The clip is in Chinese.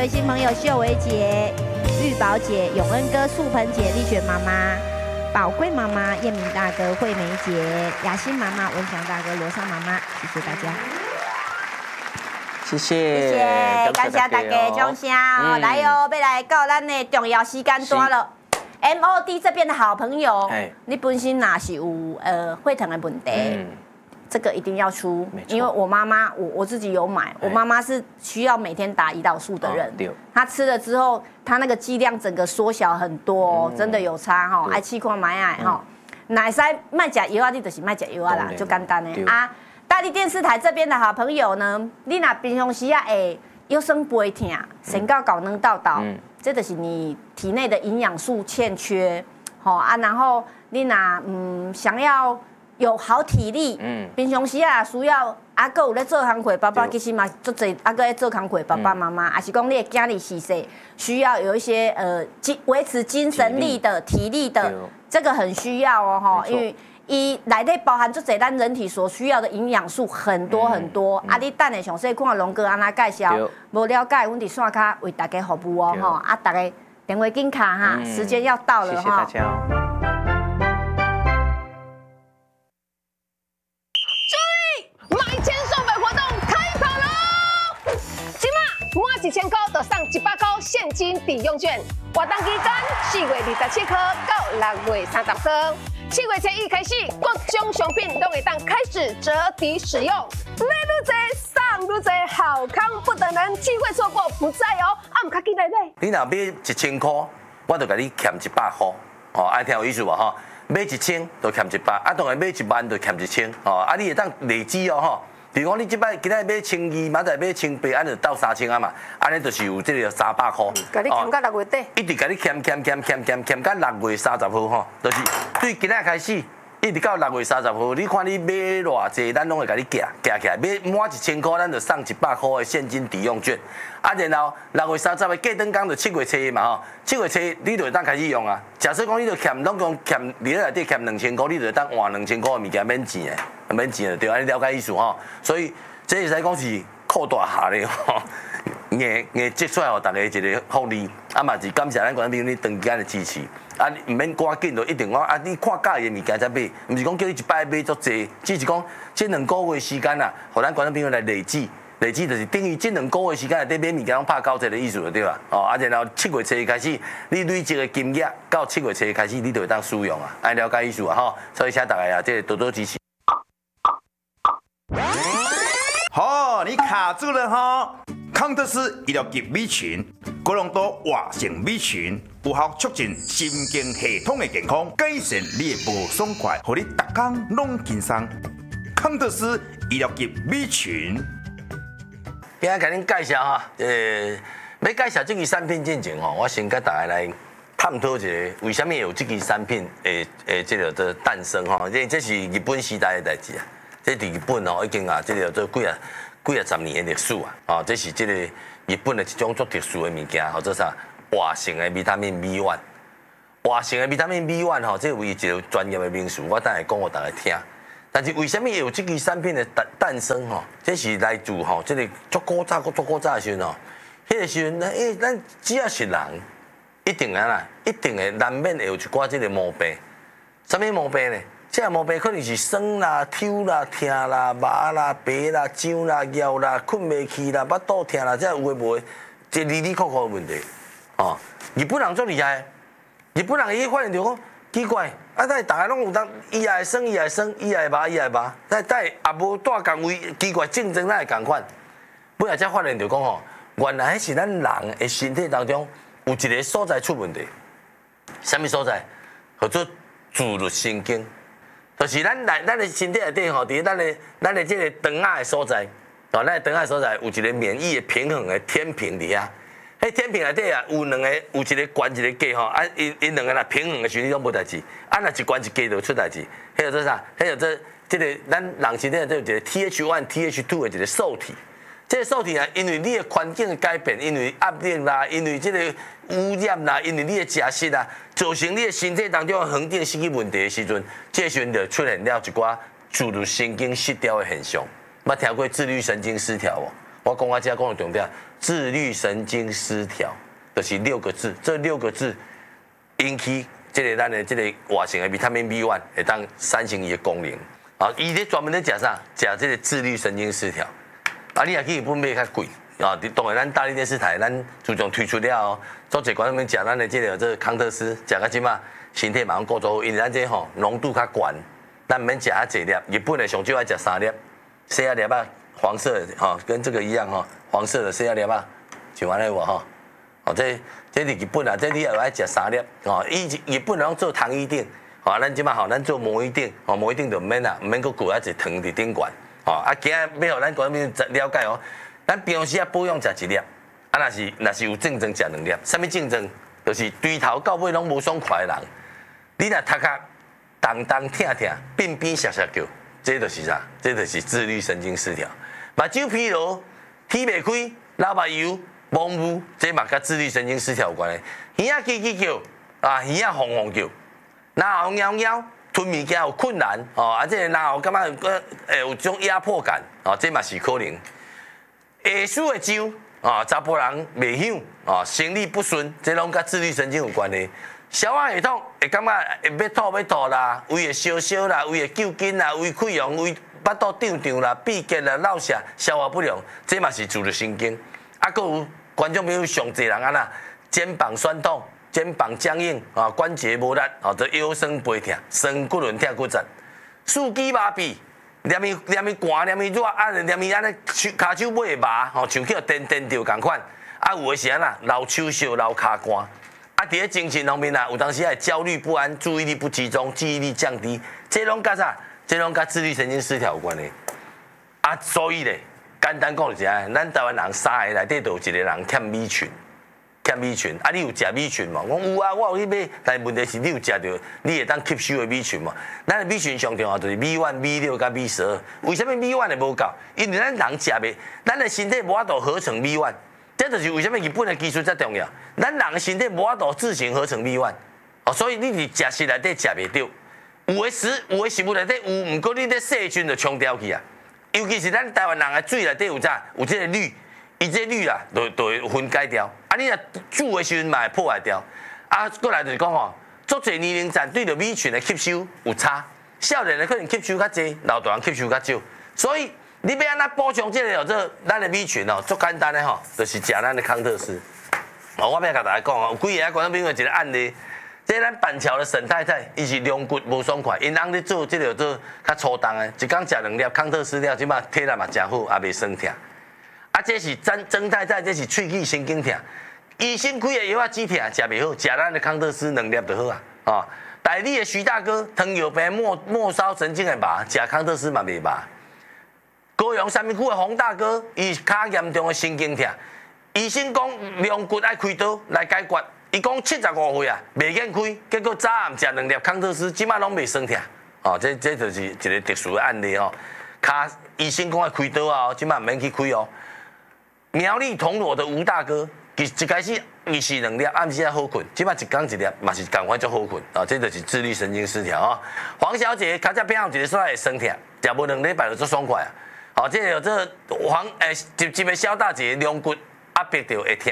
位新朋友秀维姐、玉宝姐、永恩哥、素盆姐、丽雪妈妈、宝贵妈妈、燕明大哥、惠梅姐、雅欣妈妈、文祥大哥、罗莎妈妈，谢谢大家。 谢谢， 谢谢，感谢大家掌声哦！来哦，要来到咱的重要时间段了。MOD 这边的好朋友，你本身哪是有会疼的问题？这个一定要出，因为我妈妈，我自己有买，我妈妈是需要每天打胰岛素的人，她吃了之后，她那个剂量整个缩小很多，真的有差哈，爱气矿买爱哈，奶塞卖假油啊，你就是卖假油啊啦，就简单的啊。大力电视台这边的好朋友呢，你若平常时啊会腰酸背痛、身高搞能倒倒，这就是你体内的营养素欠缺，吼啊，然后你若想要有好体力，平常时啊需要阿哥有咧做工课，爸爸其实嘛足侪阿哥咧做工课，爸爸妈妈，还是讲你的家里细细需要有一些维持精神力的、体力的，这个很需要哦，吼，因为伊内底包含足侪咱人体所需要的营养素很多很多，啊，你等下详细看龙哥安那介绍，无了解，阮伫线卡为大家服务哦，吼，啊，大家电话紧卡哈，时间要到了哈。 谢谢大家。 1000块就送100块现金抵用券，活动期间4月27号到6月30号，7月7日开始，各种商品都会当开始折抵使用。买愈多送愈多，好康不等人，机会错过不再哦！啊，唔卡记得买。 你若买1000块，我就甲你欠100块，哦，爱听有意思无吼？买1000就欠100，啊，当然买1万就欠1000，哦，啊，你会当累积哦吼。比如讲，你即摆今仔买1200，明仔买1800，安就到3000啊嘛，安尼就是有这个300块。 甲你欠到6月底。 一直甲你欠到6月30号吼，就是对今仔开始，一直到6月30号，你看你买偌济，咱拢会甲你夹起来，买满1000块，咱就送100块的现金抵用券。啊，然后6月30号过灯工就7月初嘛吼，7月初你就会当开始用啊。假设讲你就欠，拢讲欠你内底欠2000块，你就会当换2000块的物件免钱的，免钱的对，安尼了解意思吼。所以这会使讲是扩大下咧吼，硬积出来互大家一个福利，啊嘛是感谢咱观众朋友你长期的支持，啊唔免赶紧就一定讲啊你看介意的物件才买，唔是讲叫你一摆买足济，只是讲这2个月时间啊，互咱观众朋友来累积。累积就是等于这2个月时间内底买物件，拢拍90的意思就对啦。哦，啊，然后7月初开始，你累积的金额到7月初开始，你就会当使用啊，爱了解意思啊吼。所以请大家啊，这多多支持。 好，你卡住了哈！康德斯医疗级美群，高浓度活性美群，有效促进神经系统的健康，改善你的无爽快，让你逐天拢轻松。康德斯医疗级美群。 今仔甲恁介绍哈，要介绍这支产品之前吼，我先甲大家来探讨一下，为什么有这支产品这个的诞生吼？这是日本时代的代志啊，这伫日本吼已经啊，这个做几啊10年的历史啊，哦，这是这个日本的一种足特殊的物件，或者啥活性的维他命 B1， 活性的维他命 B1 吼，这为一个专业的名词，我等下讲给大家听。但是为什么有这支产品的诞生吼？这是来自吼，这个足古早的时候吼，迄个时阵，咱只要是人，一定啊啦，一定会难免会有一寡这个毛病。什么毛病呢？这个毛病可能是酸啦、抽啦、痛啦、麻啦、白啦、痒啦、腰啦、困袂去啦、腹肚痛啦，这有诶无诶，这里扣的问题。哦，日本人足厉害，日本人伊发现着讲奇怪。啊！但大家拢有当，伊也会酸，伊也会酸，伊也会麻，伊也会麻。但也无带工位，奇怪竞争咱会共款。尾仔才发现着讲吼，原来迄是咱人的身体当中有一个所在出问题。什么所在？叫做自律神经，就是咱的身体内底吼，伫咱的这个肠仔的所在，哦，咱的肠仔所在有一个免疫的平衡的天平伫遐。迄天平内底啊，有一个悬一个低吼，啊，因两个若平衡的时阵拢无代志，啊，若一悬一低就出代志。迄叫做啥？迄叫做这个咱人身体内底有一个 TH1、TH2 的一个受体。这个受体啊，因为你的环境的改变，因为压力啦，因为这个污染啦，因为你的食食啦，造成你的身体当中的恒定失去问题的时阵，这时阵就出现了一寡自律神经失调的现象。捌听过自律神经失调无？ 我讲这讲的重点，自律神经失调，就是6个字，这6个字引起这个咱的这个活性的维他命 B1 会当产生伊的功能。啊，伊咧专门咧食啥？食这个自律神经失调。啊，你也去日本买较贵。啊，当然，咱大力电视台，咱自从推出了后，做一寡咱们食咱的这个康特斯，食到即马身体马上顾做好，因为咱这吼浓度较悬，咱免食遐济粒。日本的上少爱食3粒，细粒啊，黄色的哈，跟这个一样哈，黄色的细粒啊，像安尼无吼？哦，这是日本啊，这你也爱食3粒哦。日本人做糖衣锭，哦，咱即马吼，咱做魔芋锭，哦，魔芋锭就毋免啊，毋免搁裹啊一糖伫顶悬，哦，啊，今日要互咱观众了解哦。咱平时啊保养食1粒，啊若是有症状食2粒。什么症状？就是对头到尾拢无爽快的人。你若头壳动动疼疼、变变涩涩叫，这就是啥？这就是自律神经失调。目睭疲劳、天袂开、流目油、蒙雾，这嘛甲自律神经失调有关系。耳仔叽叽叫，啊耳仔轰轰叫，然后喵喵，吞物件有困难，哦，啊这然后感觉有种压迫感，哦，这嘛是可能。下属的皱啊，查甫人袂响啊，生理不顺，这拢甲自律神经有关系。消化系统会感觉会要吐啦，胃会烧烧啦，胃会揪筋啦，胃溃疡，胃巴肚胀胀啦，闭结啦，落瀉，消化不良，这嘛是自律神经。啊，搁有观众朋友上侪人安那肩膀酸痛、肩膀僵硬啊，关节无力啊，就腰酸背痛、酸骨轮痛骨折、四肢麻痹。黏伊寒，黏伊热，啊，黏伊安尼骹手尾会麻，吼，像去电着共款。啊，有诶是安那流手烧、流骹汗。啊，伫咧精神方面啊，有当时会焦虑不安、注意力不集中、记忆力降低，这拢甲啥？这拢甲自律神经失调有关系。啊，所以咧，简单讲就是安，咱台湾人3个内底都有1个人欠米群。欠米群，啊，你有食米群无？我有啊，我有去买，但问题是你有食着，你会当吸收的米群无？咱的米群上重要就是米1、米6甲米12。为什么米1会无够？因为咱人食袂，咱的身体无法度合成米1，这就是为什么日本的技术遮重要。咱人的身体无法度自行合成米1，哦，所以你伫食食内底食袂着。有的食物内底有，毋过你咧细菌就冲掉去啊。尤其是咱台湾人的水内底有啥？有这个氯。伊这氯啊，就会分解掉。啊，你若煮的时阵嘛会破坏掉。啊，过来就是讲吼，足侪年龄层对着米群的吸收有差，少年的可能吸收较济，老大人吸收较少。所以你要安怎补充这个这咱的米群哦，足简单的吼，就是食咱的康特斯。哦，我要甲大家讲哦，有几个观众朋友一个案例，这咱板桥的沈太太，伊是龙骨无爽快，因翁咧做这个做较粗重的，一工食2粒康特斯了，即马体力嘛真好，也袂酸痛。啊，这是曾太太，这是喙齿神经痛，医生开的药啊止痛，食袂好，食咱的康特斯2粒就好啊。哦，台里的徐大哥，糖尿病末梢神经的麻，食康特斯嘛袂麻。高雄三民区的洪大哥，伊较严重的神经痛，医生讲龙骨爱开刀来解决，伊讲75岁啊，袂愿开，结果早暗食2粒康特斯，即马拢袂酸痛。哦，这就是一个特殊的案例哦。卡医生讲要开刀啊，即马毋免去开哦。苗栗铜锣的吴大哥，一开始伊是2粒，暗时啊好困，即摆一工1粒，嘛是赶快就好困啊！这就是自律神经失调啊。黄小姐，较早边有一个说会酸痛，食无2礼拜就足爽快啊！哦，这有这一个小大姐龙骨压迫着会痛，